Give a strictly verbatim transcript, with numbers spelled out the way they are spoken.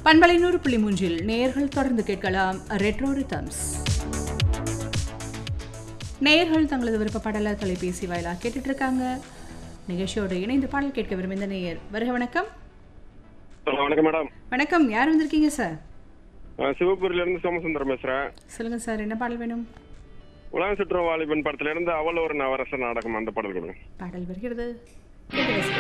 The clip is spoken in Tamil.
பண்பலை நூறு புள்ளி மூன்றில் நேயர்கள் தொடர்ந்து கேட்கலாம் ரெட்ரோ ரிதம்ஸ். நேயர்கள் தங்களது விருப்ப பாடல தொலைபேசி வாயிலாக கேட்டுட்டு இருக்காங்க. நிகழ்ச்சியோடு இணைந்து பாடல் கேட்க விரும்பும் இந்த நேயர் வருக. வணக்கம். வணக்கம் மேடம். வணக்கம், யார் வந்திருக்கீங்க சார்? சிவபுரியில இருந்து சோமசுந்தரம் பேசுறேன். சொல்லுங்க சார், என்ன பாடல் வேணும்? உலக சுற்றம் வாலிபன் படத்துல இருந்து அவள் ஒரு நவரச நாடகம் அந்த பாடல் கொடுங்க. பாடல் வருகிறது.